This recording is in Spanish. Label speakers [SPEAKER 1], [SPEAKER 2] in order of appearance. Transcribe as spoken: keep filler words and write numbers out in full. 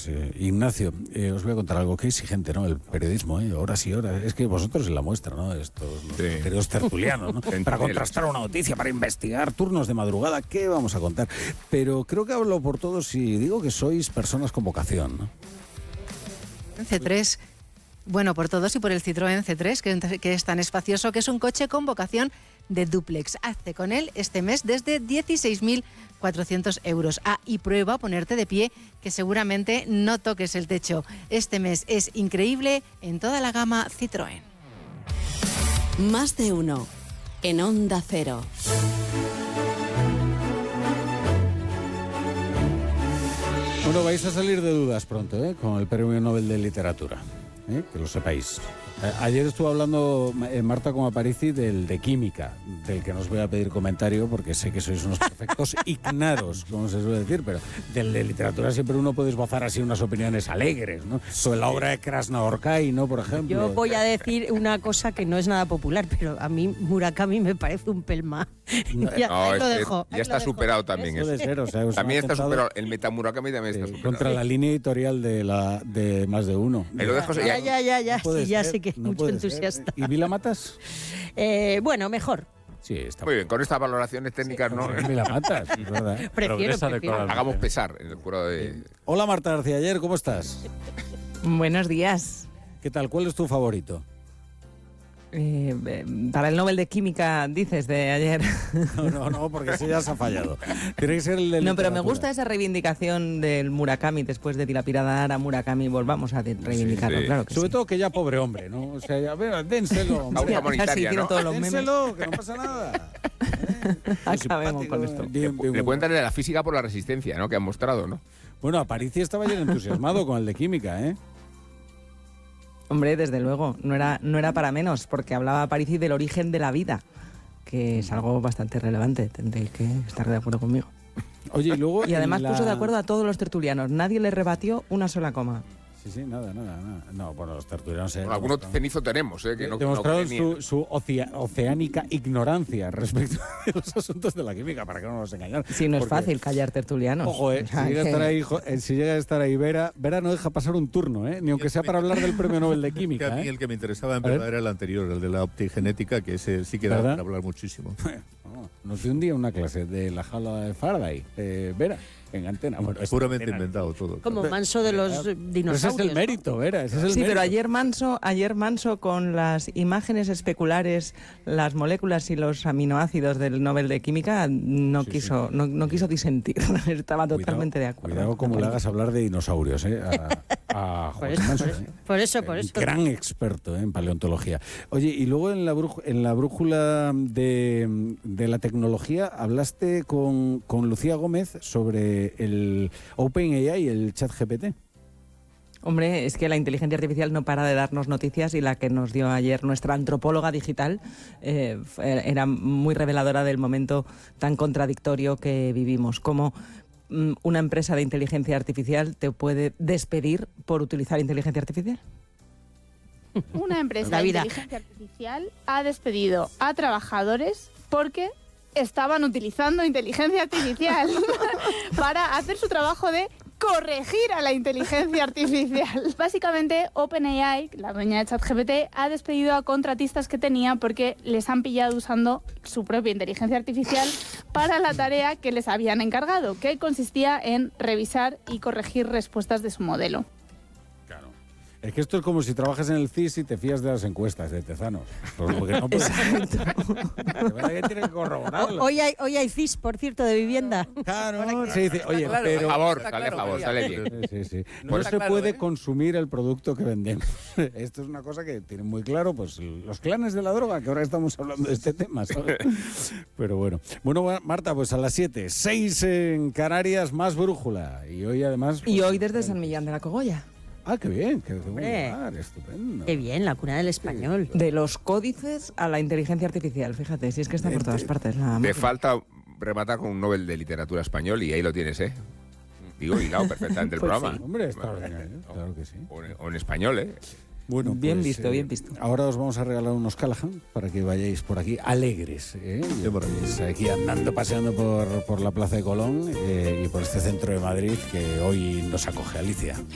[SPEAKER 1] eh, Ignacio, eh, os voy a contar algo. Qué exigente, ¿no? El periodismo, ¿eh? Horas y horas. Es que vosotros en la muestra, ¿no? Estos los sí. periodistas tertulianos, ¿no? Para contrastar una noticia, para investigar, turnos de madrugada, ¿qué vamos a contar? Pero creo que hablo por todos y digo que sois personas con vocación, ¿no?
[SPEAKER 2] C tres, bueno, por todos y por el Citroën C tres, que, que es tan espacioso, que es un coche con vocación de dúplex. Hazte con él este mes desde dieciséis mil cuatrocientos euros. Ah, y prueba a ponerte de pie, que seguramente no toques el techo. Este mes es increíble en toda la gama Citroën.
[SPEAKER 3] Más de uno en Onda Cero.
[SPEAKER 1] Bueno, vais a salir de dudas pronto, ¿eh? Con el Premio Nobel de Literatura, ¿eh? Que lo sepáis. Ayer estuve hablando, eh, Marta con Aparici, del de química, del que no os voy a pedir comentario porque sé que sois unos perfectos ignaros, como se suele decir, pero del de literatura siempre uno puede esbozar así unas opiniones alegres, ¿no? Sobre la obra de Krasnaorkai, ¿no? Por ejemplo.
[SPEAKER 4] Yo voy a decir una cosa que no es nada popular, pero a mí Murakami me parece un pelma.
[SPEAKER 5] No,
[SPEAKER 4] ya,
[SPEAKER 5] no,
[SPEAKER 4] lo
[SPEAKER 5] es
[SPEAKER 4] dejo,
[SPEAKER 5] ya está superado también.
[SPEAKER 1] Puede
[SPEAKER 5] eso.
[SPEAKER 1] ser, o sea,
[SPEAKER 5] también está superado. El Metamurakami también está
[SPEAKER 1] eh,
[SPEAKER 5] superado.
[SPEAKER 1] Contra la línea editorial de la de Más de Uno.
[SPEAKER 5] Ahí lo dejo,
[SPEAKER 4] ya, ya, ya, ya,
[SPEAKER 1] no
[SPEAKER 4] sí, ya
[SPEAKER 1] ser,
[SPEAKER 4] sé que es
[SPEAKER 1] no
[SPEAKER 4] mucho entusiasta.
[SPEAKER 1] Ser. ¿Y Vila Matas?
[SPEAKER 4] Eh, bueno, mejor.
[SPEAKER 1] Sí, está
[SPEAKER 5] muy bien. Con estas valoraciones técnicas, sí, ¿no?
[SPEAKER 1] Vila Matas, es verdad.
[SPEAKER 4] Prefiero, prefiero.
[SPEAKER 5] Hagamos pesar en el jurado de...
[SPEAKER 1] Hola Marta García Ayer, ¿cómo estás?
[SPEAKER 6] Buenos días.
[SPEAKER 1] ¿Qué tal? ¿Cuál es tu favorito?
[SPEAKER 6] Eh, para el Nobel de Química, dices, de ayer.
[SPEAKER 1] No, no, no, porque ese ya se ha fallado. Tiene que ser el de
[SPEAKER 6] No, pero me
[SPEAKER 1] literatura.
[SPEAKER 6] gusta esa reivindicación del Murakami, después de dilapidar a Murakami, volvamos a reivindicarlo,
[SPEAKER 5] sí, sí.
[SPEAKER 6] claro que
[SPEAKER 1] Sobre
[SPEAKER 6] sí.
[SPEAKER 1] todo que ya pobre hombre, ¿no? O sea, ya, ver, dénselo.
[SPEAKER 5] Causa
[SPEAKER 6] Ya,
[SPEAKER 5] humanitaria,
[SPEAKER 6] sí,
[SPEAKER 5] ¿no?
[SPEAKER 6] todos los memes.
[SPEAKER 1] Dénselo, que no pasa nada. ¿Eh?
[SPEAKER 6] Acabemos con esto.
[SPEAKER 1] Bien, bien,
[SPEAKER 5] Le pueden dar de la física por la resistencia, ¿no? Que han mostrado, ¿no?
[SPEAKER 1] Bueno, Aparici estaba ayer entusiasmado con el de química, ¿eh?
[SPEAKER 6] Hombre, desde luego, no era, no era para menos, porque hablaba Aparici del origen de la vida, que es algo bastante relevante, tendréis que estar de acuerdo conmigo.
[SPEAKER 1] Oye, y luego...
[SPEAKER 6] Y además
[SPEAKER 1] la...
[SPEAKER 6] puso de acuerdo a todos los tertulianos, nadie le rebatió una sola coma.
[SPEAKER 1] Sí, sí, nada, nada, nada. No, bueno, los tertulianos... Eh,
[SPEAKER 5] bueno, algunos cenizo tenemos, ¿eh? Que no,
[SPEAKER 1] demostraron
[SPEAKER 5] no
[SPEAKER 1] su, su ocia, oceánica ignorancia respecto a los asuntos de la química, para que no nos engañen.
[SPEAKER 6] Sí, no es
[SPEAKER 1] Porque,
[SPEAKER 6] fácil callar tertulianos.
[SPEAKER 1] Ojo, eh, si, llega a estar ahí, eh, si llega a estar ahí Vera, Vera no deja pasar un turno, ¿eh? Ni aunque sea para hablar del Premio Nobel de Química.
[SPEAKER 7] A mí
[SPEAKER 1] ¿eh?
[SPEAKER 7] el que me interesaba en verdad era el anterior, el de la optigenética, que ese sí que da para hablar muchísimo.
[SPEAKER 1] No, nos dio un día una clase de la jaula de Faraday, eh, Vera, en antena. Bueno,
[SPEAKER 7] es puramente
[SPEAKER 1] antena.
[SPEAKER 7] inventado todo.
[SPEAKER 4] Como Manso de los dinosaurios.
[SPEAKER 1] Ese es el mérito, Vera, ese es el
[SPEAKER 6] Sí,
[SPEAKER 1] mérito.
[SPEAKER 6] pero ayer Manso, ayer Manso con las imágenes especulares, las moléculas y los aminoácidos del Nobel de Química no
[SPEAKER 1] Sí,
[SPEAKER 6] quiso,
[SPEAKER 1] sí.
[SPEAKER 6] no, no quiso disentir. Estaba
[SPEAKER 1] Cuidado,
[SPEAKER 6] totalmente de acuerdo.
[SPEAKER 1] Cuidado como le hagas hablar de dinosaurios, ¿eh? A, a
[SPEAKER 4] Por
[SPEAKER 1] José
[SPEAKER 4] eso,
[SPEAKER 1] Manso,
[SPEAKER 4] por eso,
[SPEAKER 1] ¿eh?
[SPEAKER 4] por eso, por eso.
[SPEAKER 1] Gran experto, ¿eh? En paleontología. Oye, y luego en la, brújula, en la brújula de, de la tecnología hablaste con, con Lucía Gómez sobre el OpenAI, el ChatGPT.
[SPEAKER 6] Hombre, es que la inteligencia artificial no para de darnos noticias y la que nos dio ayer nuestra antropóloga digital eh, era muy reveladora del momento tan contradictorio que vivimos. Como mm, una empresa de inteligencia artificial te puede despedir por utilizar inteligencia artificial.
[SPEAKER 8] Una empresa
[SPEAKER 4] La
[SPEAKER 8] de
[SPEAKER 4] vida.
[SPEAKER 8] inteligencia artificial ha despedido a trabajadores porque estaban utilizando inteligencia artificial para hacer su trabajo de corregir a la inteligencia artificial. Básicamente, OpenAI, la dueña de ChatGPT, ha despedido a contratistas que tenía porque les han pillado usando su propia inteligencia artificial para la tarea que les habían encargado, que consistía en revisar y corregir respuestas de su modelo.
[SPEAKER 1] Es que esto es como si trabajas en el C I S y te fías de las encuestas de Tezanos. Porque no puedes... De verdad que tienes que corroborarlo.
[SPEAKER 4] Hoy hay, hoy hay C I S, por cierto, de vivienda.
[SPEAKER 1] Claro, se dice, oye,
[SPEAKER 5] Claro,
[SPEAKER 1] pero...
[SPEAKER 5] a favor,
[SPEAKER 9] Está
[SPEAKER 5] dale a
[SPEAKER 9] claro,
[SPEAKER 5] favor,
[SPEAKER 9] María.
[SPEAKER 5] sale bien.
[SPEAKER 1] Sí, sí, sí.
[SPEAKER 9] No
[SPEAKER 1] No
[SPEAKER 9] está
[SPEAKER 1] se
[SPEAKER 9] claro,
[SPEAKER 1] puede
[SPEAKER 9] ¿eh?
[SPEAKER 1] consumir el producto que vendemos. Esto es una cosa que tienen muy claro pues los clanes de la droga, que ahora estamos hablando de este tema, ¿sabes? Pero bueno. Bueno, Marta, pues a las siete, seis en Canarias, más brújula. Y hoy además...
[SPEAKER 6] Y
[SPEAKER 1] pues,
[SPEAKER 6] hoy desde San Millán de la Cogolla.
[SPEAKER 1] Ah, qué bien, qué buen
[SPEAKER 4] Hombre.
[SPEAKER 1] lugar, estupendo.
[SPEAKER 4] Qué bien, la cuna del español.
[SPEAKER 6] De los códices a la inteligencia artificial, fíjate, si es que está por todas partes. La
[SPEAKER 5] Te
[SPEAKER 6] máquina.
[SPEAKER 5] falta rematar con un Nobel de Literatura Español y ahí lo tienes, ¿eh? Digo, hilado perfectamente el
[SPEAKER 6] Pues
[SPEAKER 5] programa.
[SPEAKER 6] sí.
[SPEAKER 1] Hombre, extraordinario, claro que sí.
[SPEAKER 5] O en, o en español, ¿eh?
[SPEAKER 1] Bueno,
[SPEAKER 6] Bien
[SPEAKER 1] pues,
[SPEAKER 6] visto,
[SPEAKER 1] eh,
[SPEAKER 6] bien visto.
[SPEAKER 1] Ahora os vamos a regalar unos Callahan para que vayáis por aquí alegres, ¿eh?
[SPEAKER 7] Qué maravilla.
[SPEAKER 1] Pues aquí andando, paseando por, por la Plaza de Colón eh, y por este centro de Madrid que hoy nos acoge Alicia.